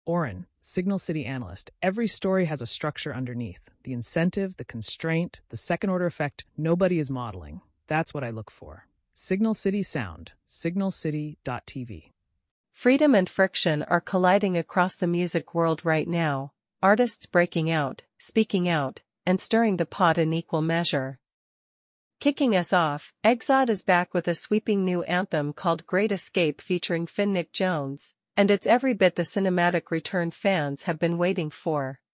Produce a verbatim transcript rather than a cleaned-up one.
Oren, Signal City analyst. Every story has a structure underneath. The incentive, the constraint, the second-order effect nobody is modeling. That's what I look for. Signal City Sound, signal city dot t v. Freedom and friction are colliding across the music world right now, artists breaking out, speaking out, and stirring the pot in equal measure. Kicking us off, Exod is back with a sweeping new anthem called Great Escape featuring Finnick Jones, and it's every bit the cinematic return fans have been waiting for.